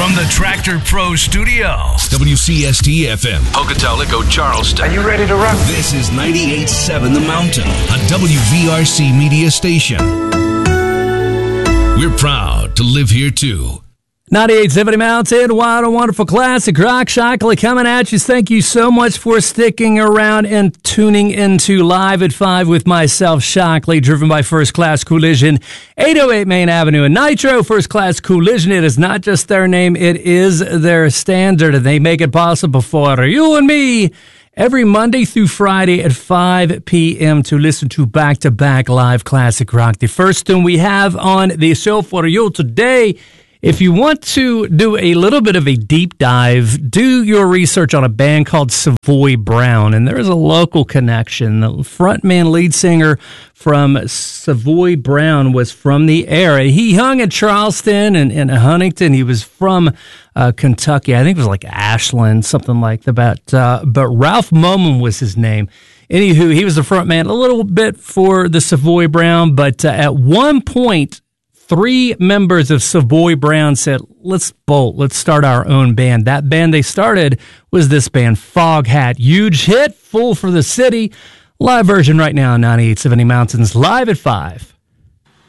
From the Tractor Pro Studios, WCST-FM, Pocatello, Charleston. Are you ready to rock? This is 98.7 The Mountain, a WVRC media station. We're proud to live here, too. 98.7 Mountain, wild and wonderful classic rock. Shockley coming at you. Thank you so much for sticking around and tuning into Live at 5 with myself, Shockley, driven by First Class Collision, 808 Main Avenue and Nitro. First Class Collision, it is not just their name, it is their standard, and they make it possible for you and me every Monday through Friday at 5 p.m. to listen to back-to-back live classic rock. The first tune we have on the show for you today, if you want to do a little bit of a deep dive, do your research on a band called Savoy Brown, and there's a local connection. The frontman lead singer from Savoy Brown was from the area. He hung in Charleston and Huntington. He was from Kentucky. I think it was like Ashland, something like that. But Ralph Moman was his name. Anywho, he was the frontman a little bit for the Savoy Brown, but at one point, 3 members of Savoy Brown said, let's bolt, let's start our own band. That band they started was this band, Foghat. Huge hit, Fool for the City. Live version right now on 98.7 Mountains, live at 5.